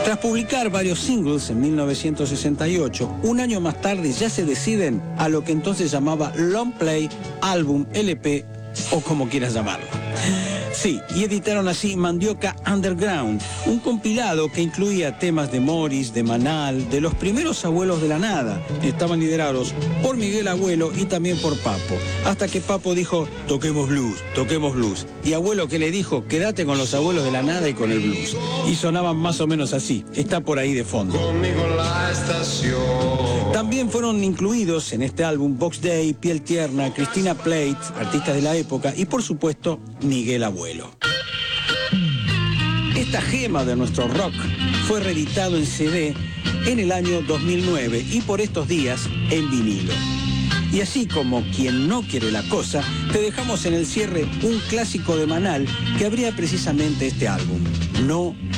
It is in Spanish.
Tras publicar varios singles en 1968, un año más tarde ya se deciden a lo que entonces llamaba long play, álbum, LP o como quieras llamarlo. Sí, y editaron así Mandioca Underground, un compilado que incluía temas de Morris, de Manal, de los primeros Abuelos de la Nada. Estaban liderados por Miguel Abuelo y también por Papo. Hasta que Papo dijo, toquemos blues, toquemos blues. Y Abuelo que le dijo, quédate con los Abuelos de la Nada y con el blues. Y sonaban más o menos así, está por ahí de fondo. Conmigo en la estación. También fueron incluidos en este álbum Box Day, Piel Tierna, Cristina Plate, artistas de la época, y por supuesto, Miguel Abuelo. Esta gema de nuestro rock fue reeditado en CD en el año 2009 y por estos días en vinilo. Y así como quien no quiere la cosa, te dejamos en el cierre un clásico de Manal que abría precisamente este álbum, No